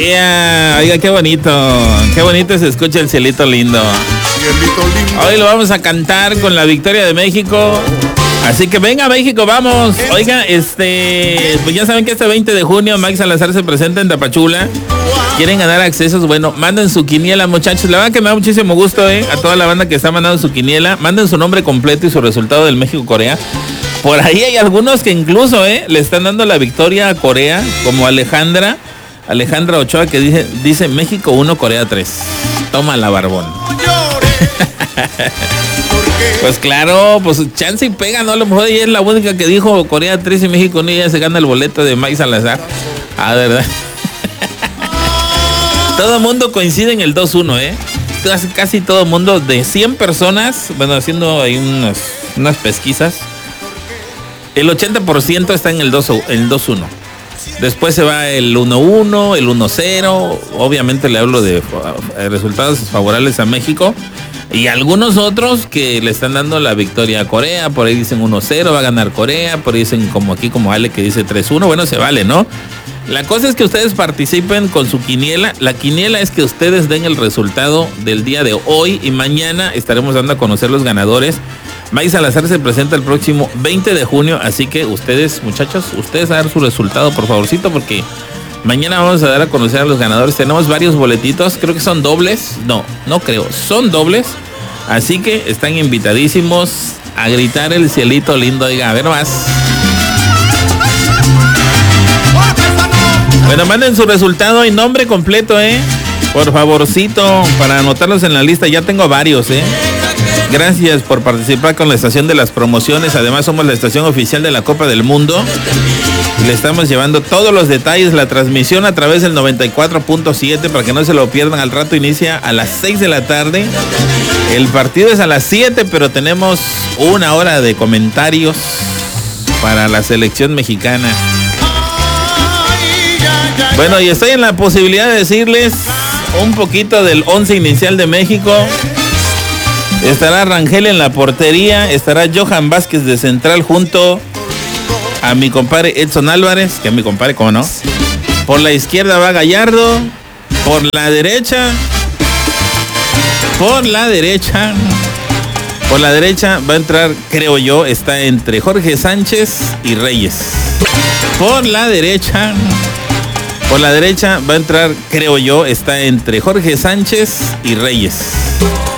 Oiga, qué bonito se escucha el cielito lindo. Cielito lindo. Hoy lo vamos a cantar con la victoria de México. Así que venga México, vamos. Oiga, pues ya saben que este 20 de junio Mike Salazar se presenta en Tapachula. ¿Quieren ganar accesos? Bueno, manden su quiniela, muchachos. La verdad que me da muchísimo gusto, a toda la banda que está mandando su quiniela. Manden su nombre completo y su resultado del México-Corea. Por ahí hay algunos que incluso, le están dando la victoria a Corea, como Alejandra Ochoa, que dice México 1, Corea 3. Toma la barbón. Pues claro, pues chance y pega, ¿no? A lo mejor ella es la única que dijo Corea 3 y México 1 y ella se gana el boleto de Mike Salazar. Ah, ¿verdad? Todo el mundo coincide en el 2-1, Casi todo el mundo, de 100 personas, bueno, haciendo ahí unas pesquisas, el 80% está en el 2-1. Después se va el 1-1, el 1-0. Obviamente le hablo de resultados favorables a México. Y algunos otros que le están dando la victoria a Corea. Por ahí dicen 1-0, va a ganar Corea. Por ahí dicen como aquí, como Ale, que dice 3-1. Bueno, se vale, ¿no? La cosa es que ustedes participen con su quiniela. La quiniela es que ustedes den el resultado del día de hoy. Y mañana estaremos dando a conocer los ganadores. Mike Salazar se presenta el próximo 20 de junio. Así que ustedes, muchachos, a dar su resultado, por favorcito, porque mañana vamos a dar a conocer a los ganadores. Tenemos varios boletitos, creo que son dobles. No creo, son dobles. Así que están invitadísimos a gritar el cielito lindo. Oiga, a ver más. Bueno, manden su resultado y nombre completo, por favorcito, para anotarlos en la lista. Ya tengo varios, Gracias por participar con la estación de las promociones. Además, somos la estación oficial de la Copa del Mundo. Le estamos llevando todos los detalles, la transmisión a través del 94.7 para que no se lo pierdan. Al rato inicia a las 6 de la tarde. El partido es a las 7, pero tenemos una hora de comentarios para la selección mexicana. Bueno, y estoy en la posibilidad de decirles un poquito del 11 inicial de México. Estará Rangel en la portería, estará Johan Vázquez de central junto a mi compadre Edson Álvarez, que es mi compadre, ¿cómo no? Por la izquierda va Gallardo, por la derecha va a entrar, creo yo, está entre Jorge Sánchez y Reyes. Por la derecha va a entrar, creo yo, está entre Jorge Sánchez y Reyes.